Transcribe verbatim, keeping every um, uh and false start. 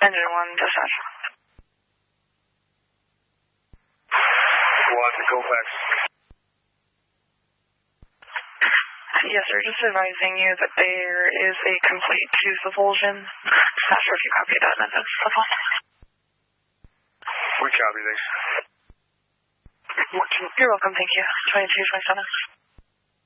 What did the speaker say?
Engine one, dispatch. One, go back. Yes, sir. Just advising you that there is a complete tooth avulsion. Not sure if you copied that in the phone. We copy this. You're welcome, thank you. twenty-two twenty-seven.